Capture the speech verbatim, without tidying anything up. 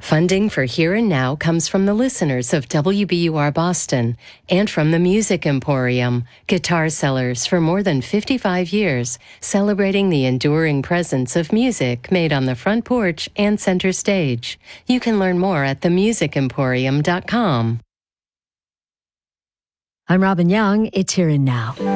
Funding for Here and Now comes from the listeners of W B U R Boston and from the Music Emporium, guitar sellers for more than fifty-five years, celebrating the enduring presence of music made on the front porch and center stage. You can learn more at the music emporium dot com. I'm Robin Young. It's Here and Now.